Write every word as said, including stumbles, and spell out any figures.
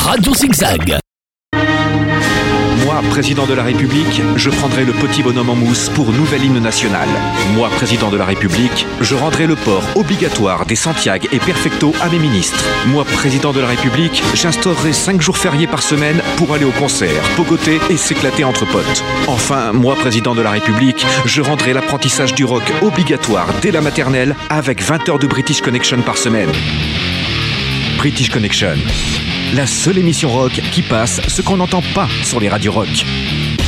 Radio Zigzag. Moi, président de la République, je prendrai le petit bonhomme en mousse pour nouvel hymne national. Moi, président de la République, je rendrai le port obligatoire des Santiago et Perfecto à mes ministres. Moi, président de la République, j'instaurerai cinq jours fériés par semaine pour aller au concert, pogoter et s'éclater entre potes. Enfin, moi, président de la République, je rendrai l'apprentissage du rock obligatoire dès la maternelle avec vingt heures de British Connection par semaine. British Connection, la seule émission rock qui passe ce qu'on n'entend pas sur les radios rock.